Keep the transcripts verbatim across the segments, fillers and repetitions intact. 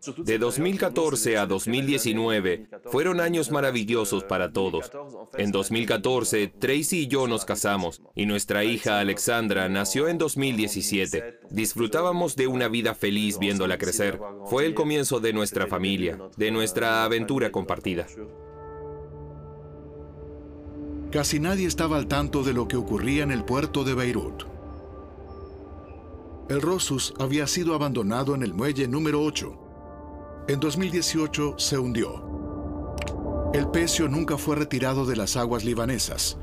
De dos mil catorce a dos mil diecinueve fueron años maravillosos para todos. En dos mil catorce, Tracy y yo nos casamos y nuestra hija Alexandra nació en dos mil diecisiete. Disfrutábamos de una vida feliz viéndola crecer. Fue el comienzo de nuestra familia, de nuestra aventura compartida. Casi nadie estaba al tanto de lo que ocurría en el puerto de Beirut. El Rosus había sido abandonado en el muelle número ocho. En dos mil dieciocho se hundió. El pecio nunca fue retirado de las aguas libanesas.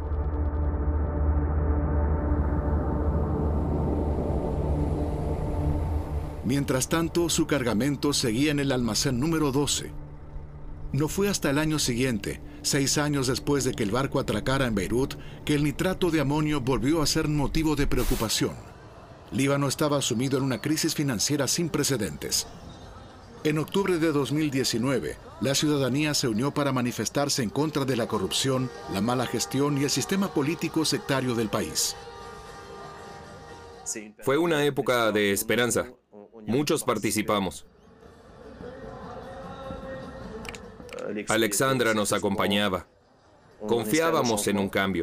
Mientras tanto, su cargamento seguía en el almacén número doce. No fue hasta el año siguiente, seis años después de que el barco atracara en Beirut, que el nitrato de amonio volvió a ser motivo de preocupación. Líbano estaba sumido en una crisis financiera sin precedentes. En octubre de dos mil diecinueve, la ciudadanía se unió para manifestarse en contra de la corrupción, la mala gestión y el sistema político sectario del país. Fue una época de esperanza. Muchos participamos. Alexandra nos acompañaba. Confiábamos en un cambio.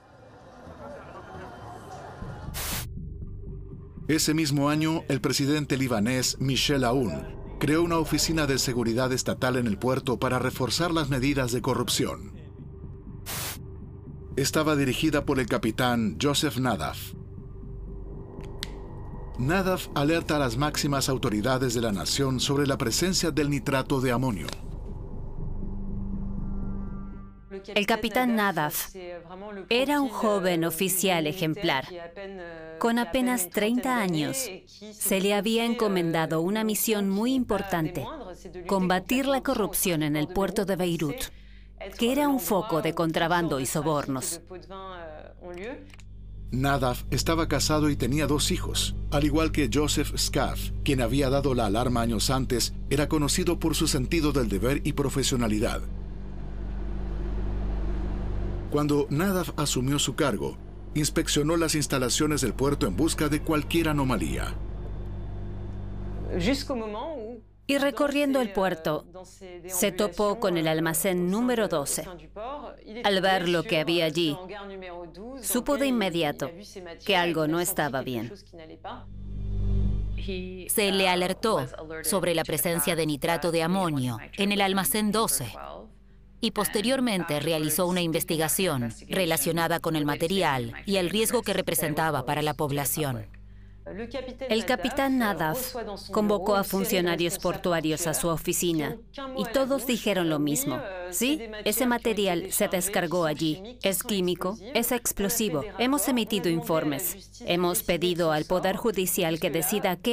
Ese mismo año, el presidente libanés Michel Aoun creó una oficina de seguridad estatal en el puerto para reforzar las medidas de corrupción. Estaba dirigida por el capitán Joseph Nadaf. Nadaf alerta a las máximas autoridades de la nación sobre la presencia del nitrato de amonio. El capitán Nadaf era un joven oficial ejemplar. Con apenas treinta años, se le había encomendado una misión muy importante: combatir la corrupción en el puerto de Beirut, que era un foco de contrabando y sobornos. Nadaf estaba casado y tenía dos hijos. Al igual que Joseph Scaff, quien había dado la alarma años antes, era conocido por su sentido del deber y profesionalidad. Cuando Nadaf asumió su cargo, inspeccionó las instalaciones del puerto en busca de cualquier anomalía. Y recorriendo el puerto, se topó con el almacén número doce. Al ver lo que había allí, supo de inmediato que algo no estaba bien. Se le alertó sobre la presencia de nitrato de amonio en el almacén doce. Y posteriormente realizó una investigación relacionada con el material y el riesgo que representaba para la población. El capitán Nadaf convocó a funcionarios portuarios a su oficina y todos dijeron lo mismo. Sí, ese material se descargó allí. Es químico, es explosivo. Hemos emitido informes. Hemos pedido al Poder Judicial que decida qué